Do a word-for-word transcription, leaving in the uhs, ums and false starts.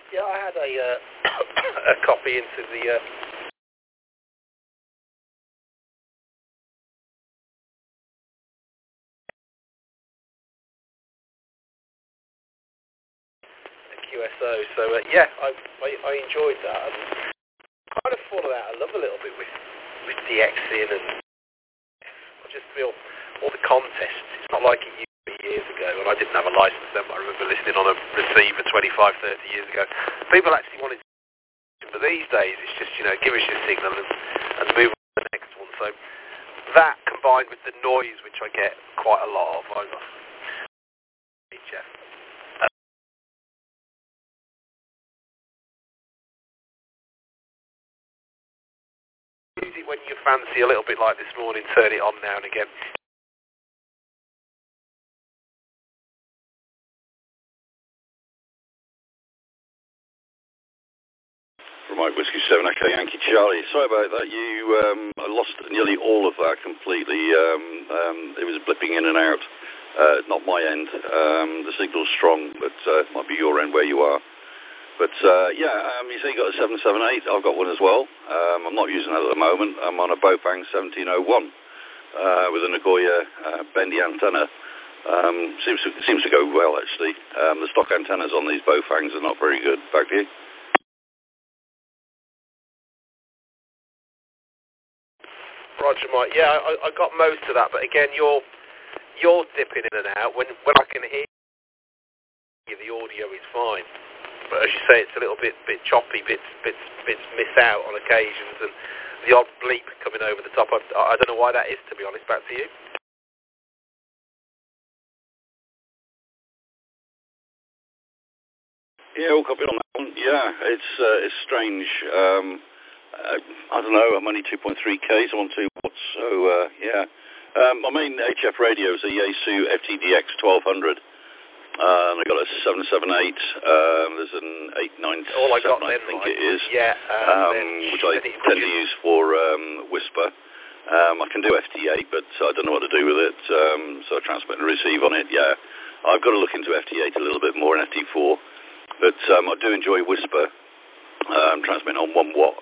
Yeah, I had a uh, a copy into the uh, Q S O. So uh, yeah, I, I I enjoyed that. And kind of fallen out of love a little bit with with DXing, and I just feel all the contests. It's not like it used to be years ago, and I didn't have a license then. But I remember listening on a receiver twenty-five, thirty years ago. People actually wanted. But these days, it's just, you know, give us your signal and, and move on to the next one. So that combined with the noise, which I get quite a lot of, I got Jeff. Uh, music when you fancy a little bit like this morning, turn it on now and again. Mike Whiskey seven Echo Yankee Charlie. Sorry about that. You, um, I lost nearly all of that completely. Um, um, it was blipping in and out. Uh, not my end. Um, the signal's strong, but uh, it might be your end where you are. But uh, yeah, um, you say you got a seven seven eight. I've got one as well. Um, I'm not using that at the moment. I'm on a Bofang seventeen oh one uh, with a Nagoya uh, bendy antenna. Um, seems to, seems to go well actually. Um, the stock antennas on these Bofangs are not very good. Back to you. Roger, Mike. Yeah, I, I got most of that, but again, you're you're dipping in and out. When when I can hear you, the audio is fine. But as you say, it's a little bit bit choppy, bits bits bits miss out on occasions, and the odd bleep coming over the top. I, I don't know why that is, to be honest. Back to you. Yeah, all copy on that one. Yeah, it's uh, it's strange. Um, Uh, I don't know, I'm only two point three K, so I'm on two watts, so uh, yeah. Um, my main H F radio is a Yaesu F T D X twelve hundred, uh, and I got a seven seven eight, um, there's an eight nine seven, All I, got I then, think right. it is, yeah, um, um, which I tend to use for um, Whisper. Um, I can do F T eight, but I don't know what to do with it, um, so I transmit and receive on it, yeah. I've got to look into F T eight a little bit more and F T four, but um, I do enjoy Whisper. Um, transmitting on one watt